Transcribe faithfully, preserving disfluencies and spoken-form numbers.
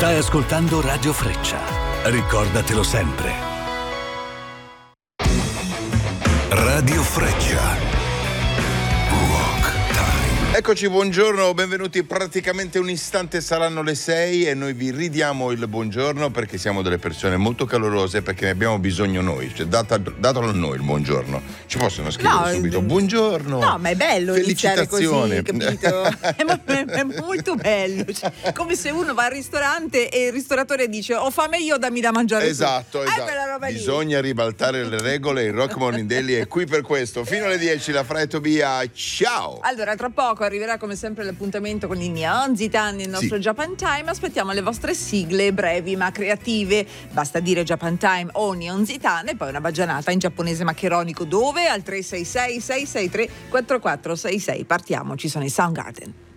Stai ascoltando Radio Freccia. Ricordatelo sempre. Radio Freccia. Eccoci, buongiorno, benvenuti. Praticamente un istante saranno le sei e noi vi ridiamo il buongiorno perché siamo delle persone molto calorose, perché ne abbiamo bisogno noi. Cioè, data, datelo a noi il buongiorno. Ci possono scrivere no, subito buongiorno. No, ma è bello iniziare così, felicitazione. capito? È, mo- è molto bello. Cioè, come se uno va al ristorante e il ristoratore dice: ho fame io, dammi da mangiare. Esatto, tu. esatto. Eh, quella roba lì. Bisogna ribaltare le regole. Il Rock Morning Daily è qui per questo. Fino alle dieci la Fra e Tobia. Ciao. Allora, tra poco arriverà come sempre l'appuntamento con i Neon Zitan, il nostro Sì. Japan Time. Aspettiamo le vostre sigle brevi ma creative. Basta dire Japan Time o Neon Zitan e poi una baggianata in giapponese maccheronico. Dove? Al tre sei sei sei sei tre quattro quattro sei sei. Partiamo, ci sono i Soundgarden.